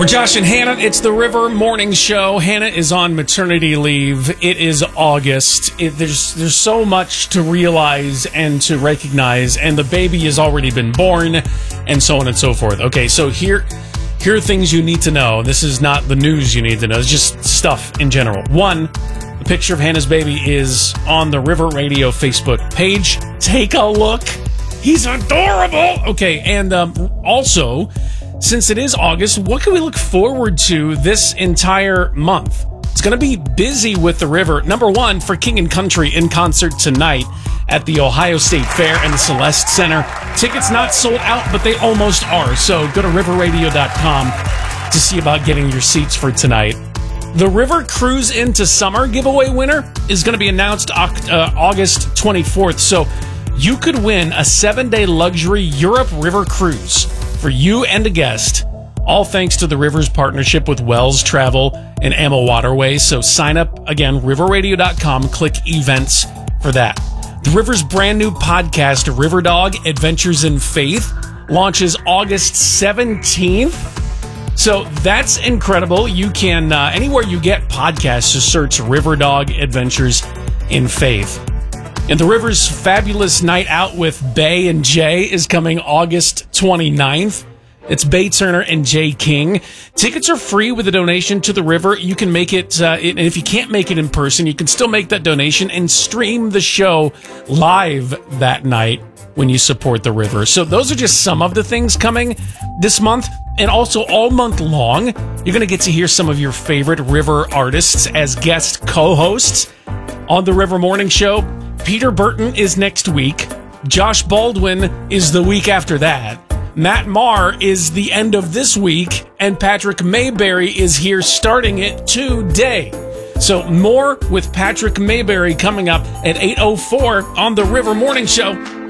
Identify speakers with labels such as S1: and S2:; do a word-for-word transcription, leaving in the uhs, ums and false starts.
S1: We're Josh and Hannah. It's the River Morning Show. Hannah is on maternity leave. It is August. It, there's there's so much to realize and to recognize, and the baby has already been born, and so on and so forth. Okay, so here, here are things you need to know. This is not the news you need to know. It's just stuff in general. One, the picture of Hannah's baby is on the River Radio Facebook page. Take a look. He's adorable. Okay, and um, also, since it is August, what can we look forward to this entire month? It's going to be busy with the river. Number one, for King and Country in concert tonight at the Ohio State Fair and the Celeste Center. Tickets not sold out, but they almost are. So go to river radio dot com to see about getting your seats for tonight. The River Cruise into Summer giveaway winner is going to be announced uh, August twenty-fourth. So you could win a seven-day luxury Europe River Cruise for you and a guest, all thanks to the River's partnership with Wells Travel and Ammo Waterways. So sign up, again, river radio dot com, click events for that. The River's brand new podcast, River Dog Adventures in Faith, launches August seventeenth. So that's incredible. You can, uh, anywhere you get podcasts, just search River Dog Adventures in Faith. And the River's fabulous night out with Bay and Jay is coming August twenty-ninth. It's Bay Turner and Jay King. Tickets are free with a donation to the River. You can make it, uh, and if you can't make it in person, you can still make that donation and stream the show live that night when you support the River. So those are just some of the things coming this month. And also all month long, you're going to get to hear some of your favorite River artists as guest co-hosts on the River Morning Show. Peter Burton is next week. Josh Baldwin is the week after that. Matt Maher is the end of this week. And Patrick Mayberry is here starting it today. So more with Patrick Mayberry coming up at eight oh four on the River Morning Show.